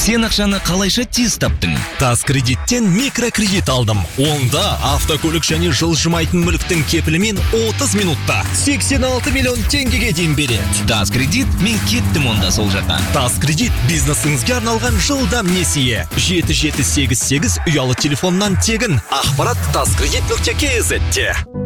Сен ақшаны қалайша тез таптың? Тас кредиттен микрокредит алдым. Онда автокөлік және жылжымайтын мүліктің кепілімен 30 минутта 86 миллион теңгеге дейін береді. Тас кредит, мен кеттім онда сол жаққа. Тас кредит бизнесіңізге арналған жылдам несие. 7788 ұялы телефоннан тегін. Ақпарат taskredit.kz-де.